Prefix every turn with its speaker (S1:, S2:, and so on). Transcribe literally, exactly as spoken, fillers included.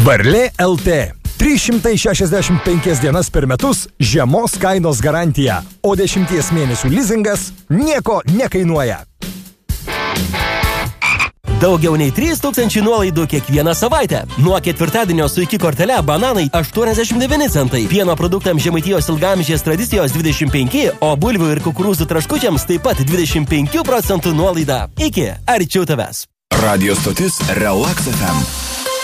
S1: Varlė L T. trys šimtai šešiasdešimt penkias dienas per metus žiemos kainos garantija, o dešimties mėnesių lizingas nieko nekainuoja.
S2: Daugiau nei trys tūkstančiai nuolaidų kiekvieną savaitę. Nuo ketvirtadienio su iki kortele bananai aštuoniasdešimt devyni centai, pieno produktams Žemaitijos ilgamžės tradicijos dvidešimt penki, o bulvių ir kukurūzų traškučiams taip pat dvidešimt penki procentų nuolaida. Iki, arčiau tavęs.
S3: Radio stotis Relax F M.